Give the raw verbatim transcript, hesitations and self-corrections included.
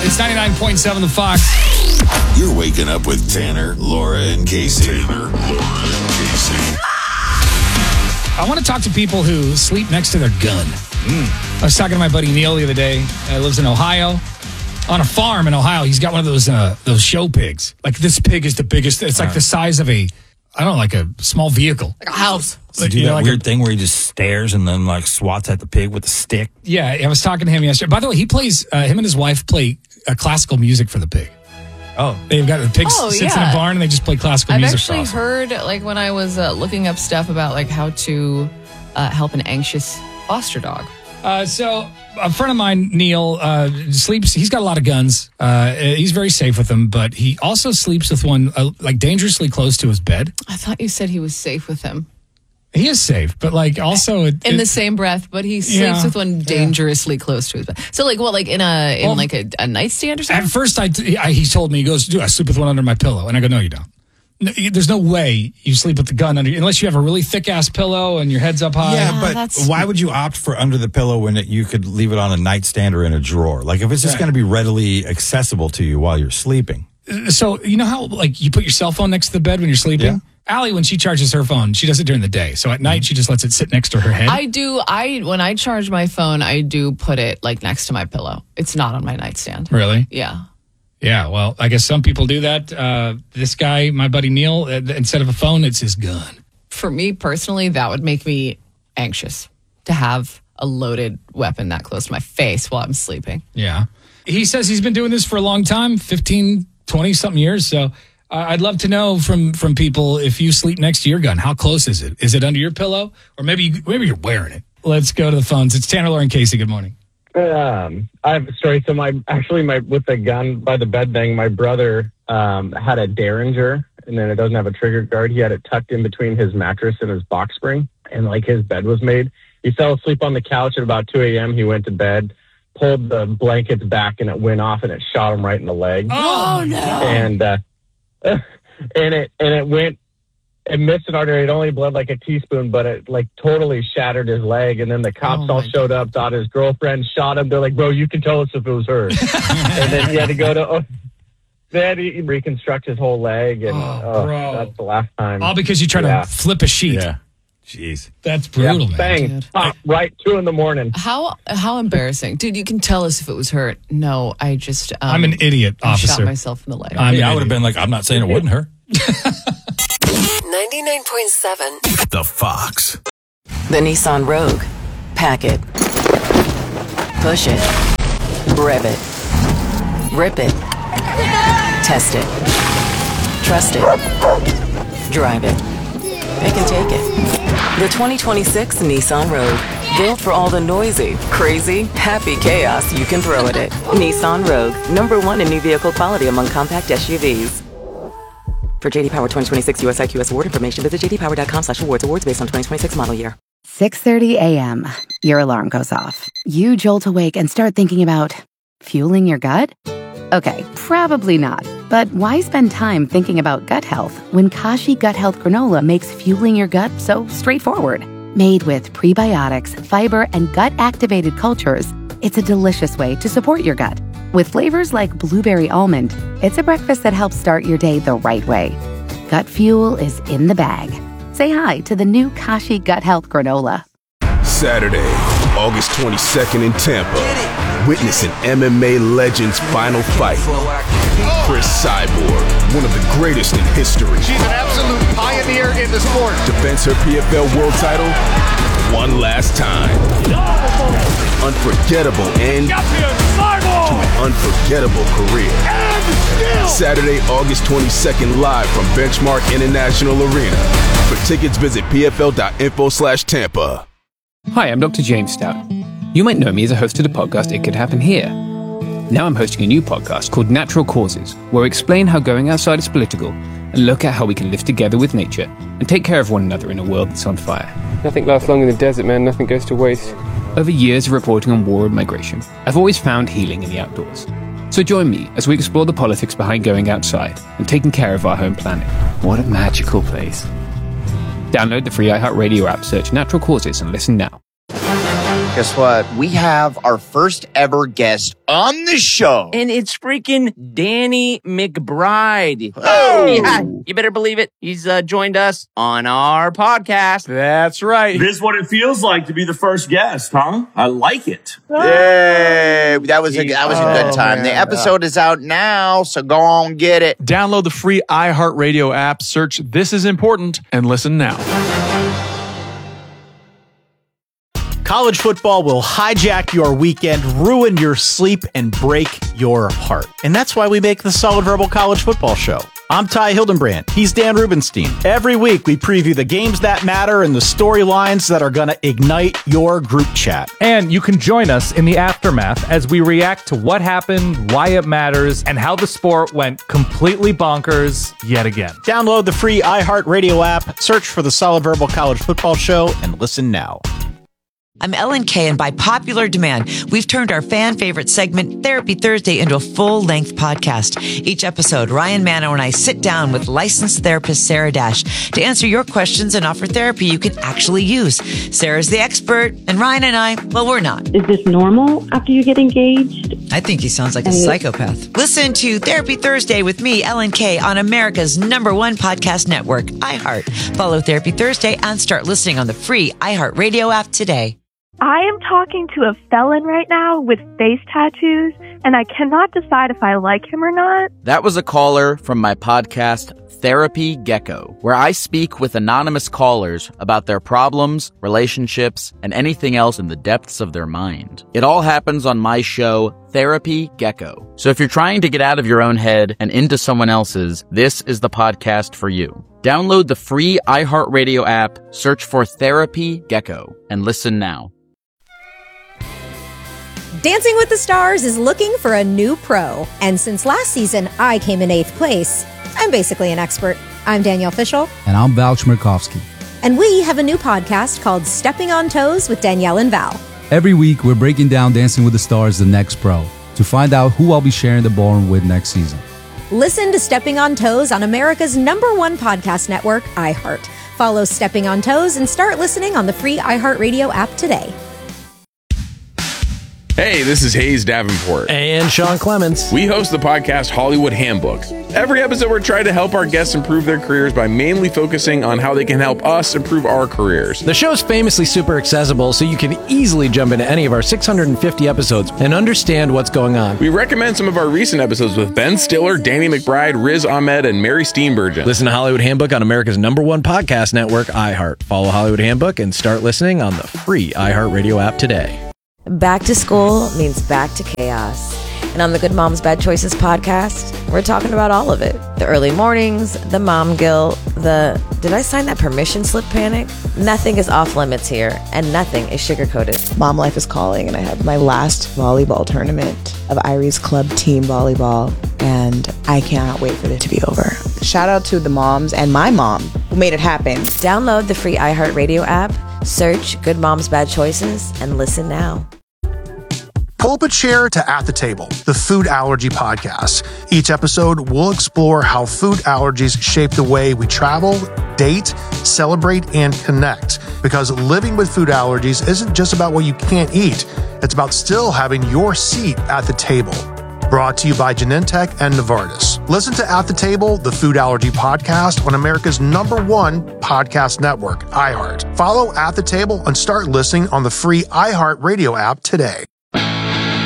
It's ninety-nine point seven The Fox. You're waking up with Tanner, Laura, and Casey. Tanner, Laura, and Casey. I want to talk to people who sleep next to their gun. Mm. I was talking to my buddy Neil the other day. He lives in Ohio. On a farm in Ohio, he's got one of those uh, those show pigs. Like, this pig is the biggest. It's like the size of a, I don't know, like a small vehicle. Like a house. So like, do that know, like weird a, thing where he just stares and then like swats at the pig with a stick. Yeah, I was talking to him yesterday. By the way, he plays, uh, him and his wife play uh, classical music for the pig. Oh. They've got the pig oh, sits yeah. in a barn and they just play classical I've music. I've actually heard, like when I was uh, looking up stuff about like how to uh, help an anxious foster dog. Uh, so a friend of mine, Neil, uh, sleeps. He's got a lot of guns. Uh, he's very safe with them, but he also sleeps with one uh, like dangerously close to his bed. I thought you said he was safe with him. He is safe, but like also it, in it, the same breath. But he sleeps yeah, with one dangerously yeah. close to his bed. So like what, like in a in well, like a, a nightstand or something? At first, I, I he told me he goes, "Dude, I sleep with one under my pillow," and I go, "No, you don't. No, there's no way you sleep with the gun under, unless you have a really thick ass pillow and your head's up high." Yeah, but that's... why would you opt for under the pillow when it, you could leave it on a nightstand or in a drawer? Like if it's just right. going to be readily accessible to you while you're sleeping. So you know how like you put your cell phone next to the bed when you're sleeping? Yeah. Allie, when she charges her phone, she does it during the day. So at night, she just lets it sit next to her head. I do. I when I charge my phone, I do put it like next to my pillow. It's not on my nightstand. Really? Yeah. Yeah. Well, I guess some people do that. Uh, this guy, my buddy Neil, uh, instead of a phone, it's his gun. For me personally, that would make me anxious to have a loaded weapon that close to my face while I'm sleeping. Yeah. He says he's been doing this for a long time, fifteen, twenty something years. So. Uh, I'd love to know from, from people if you sleep next to your gun. How close is it? Is it under your pillow? Or maybe you, maybe you're wearing it. Let's go to the phones. It's Tanner, Laura, and Casey. Good morning. Um, I have a story. So my actually my with the gun by the bed thing, my brother um, had a Derringer, and then it doesn't have a trigger guard. He had it tucked in between his mattress and his box spring, and like his bed was made. He fell asleep on the couch at about two a.m. He went to bed, pulled the blankets back, and it went off, and it shot him right in the leg. Oh no! And uh, and it and it went it missed an artery. It only bled like a teaspoon, but it like totally shattered his leg. And then the cops oh all showed God. up, thought his girlfriend shot him. They're like, "Bro, you can tell us if it was her." And then he had to go to oh, they had to reconstruct his whole leg, and oh, oh, bro. that's the last time. All because you tried yeah. to flip a sheet. Yeah. Jeez. That's brutal, yeah, man. Bang. Pop, right, two in the morning. How how embarrassing. Dude, you can tell us if it was hurt. No, I just... Um, I'm an idiot, officer. shot myself in the leg. I'm yeah, I would have been like, I'm not saying it wasn't her. ninety-nine point seven The Fox. The Nissan Rogue. Pack it. Push it. Rev it. Rip it. Test it. Trust it. Drive it. Pick and take it. The twenty twenty-six Nissan Rogue. Built for all the noisy, crazy, happy chaos you can throw at it. Nissan Rogue. Number one in new vehicle quality among compact S U Vs. For J D Power twenty twenty-six U S I Q S award information, visit j d power dot com slash awards. Awards based on twenty twenty-six model year. six thirty a.m. Your alarm goes off. You jolt awake and start thinking about fueling your gut? Okay, probably not. But why spend time thinking about gut health when Kashi Gut Health Granola makes fueling your gut so straightforward? Made with prebiotics, fiber, and gut-activated cultures, it's a delicious way to support your gut. With flavors like blueberry almond, it's a breakfast that helps start your day the right way. Gut fuel is in the bag. Say hi to the new Kashi Gut Health Granola. Saturday, August twenty-second in Tampa. Witness an M M A legend's final fight. Chris Cyborg, one of the greatest in history. She's an absolute pioneer in the sport. Defends her P F L world title one last time. Unforgettable end to an unforgettable career. Saturday, August twenty-second, live from Benchmark International Arena. For tickets, visit p f l dot info slash Tampa. Hi, I'm Doctor James Stout. You might know me as a host of the podcast It Could Happen Here. Now I'm hosting a new podcast called Natural Causes, where I explain how going outside is political and look at how we can live together with nature and take care of one another in a world that's on fire. Nothing lasts long in the desert, man. Nothing goes to waste. Over years of reporting on war and migration, I've always found healing in the outdoors. So join me as we explore the politics behind going outside and taking care of our home planet. What a magical place. Download the free iHeartRadio app, search Natural Causes, and listen now. Guess what? We have our first ever guest on the show. And it's freaking Danny McBride. Oh! Yeah, you better believe it. He's uh, joined us on our podcast. That's right. This is what it feels like to be the first guest, huh? I like it. Yay! That was a, that was a good time. Oh, the man. episode is out now, so go on get it. Download the free iHeartRadio app, search This Is Important, and listen now. College football will hijack your weekend, ruin your sleep, and break your heart. And that's why we make the Solid Verbal College Football Show. I'm Ty Hildenbrand. He's Dan Rubenstein. Every week, we preview the games that matter and the storylines that are going to ignite your group chat. And you can join us in the aftermath as we react to what happened, why it matters, and how the sport went completely bonkers yet again. Download the free iHeartRadio app, search for the Solid Verbal College Football Show, and listen now. I'm Ellen Kay, and by popular demand, we've turned our fan favorite segment, Therapy Thursday, into a full-length podcast. Each episode, Ryan Manno and I sit down with licensed therapist Sarah Dash to answer your questions and offer therapy you can actually use. Sarah's the expert, and Ryan and I, well, we're not. Is this normal after you get engaged? I think he sounds like a psychopath. Listen to Therapy Thursday with me, Ellen Kay, on America's number one podcast network, iHeart. Follow Therapy Thursday and start listening on the free iHeartRadio app today. I am talking to a felon right now with face tattoos, and I cannot decide if I like him or not. That was a caller from my podcast, Therapy Gecko, where I speak with anonymous callers about their problems, relationships, and anything else in the depths of their mind. It all happens on my show, Therapy Gecko. So if you're trying to get out of your own head and into someone else's, this is the podcast for you. Download the free iHeartRadio app, search for Therapy Gecko, and listen now. Dancing with the Stars is looking for a new pro. And since last season, I came in eighth place. I'm basically an expert. I'm Danielle Fishel. And I'm Val Chmerkovsky. And we have a new podcast called Stepping on Toes with Danielle and Val. Every week, we're breaking down Dancing with the Stars, the next pro, to find out who I'll be sharing the ballroom with next season. Listen to Stepping on Toes on America's number one podcast network, iHeart. Follow Stepping on Toes and start listening on the free iHeartRadio app today. Hey, this is Hayes Davenport. And Sean Clements. We host the podcast Hollywood Handbook. Every episode, we're trying to help our guests improve their careers by mainly focusing on how they can help us improve our careers. The show's famously super accessible, so you can easily jump into any of our six hundred fifty episodes and understand what's going on. We recommend some of our recent episodes with Ben Stiller, Danny McBride, Riz Ahmed, and Mary Steenburgen. Listen to Hollywood Handbook on America's number one podcast network, iHeart. Follow Hollywood Handbook and start listening on the free iHeartRadio app today. Back to school means back to chaos. And on the Good Moms Bad Choices podcast, we're talking about all of it. The early mornings, the mom guilt, the did I sign that permission slip panic? Nothing is off limits here, and nothing is sugar-coated. Mom life is calling, and I have my last volleyball tournament of Irie's Club team volleyball, and I cannot wait for it to be over. Shout out to the moms and my mom who made it happen. Download the free iHeartRadio app, search Good Moms Bad Choices, and listen now. Pull up a chair to At the Table, the food allergy podcast. Each episode, we'll explore how food allergies shape the way we travel, date, celebrate, and connect. Because living with food allergies isn't just about what you can't eat. It's about still having your seat at the table. Brought to you by Genentech and Novartis. Listen to At the Table, the food allergy podcast on America's number one podcast network, iHeart. Follow At the Table and start listening on the free iHeartRadio app today.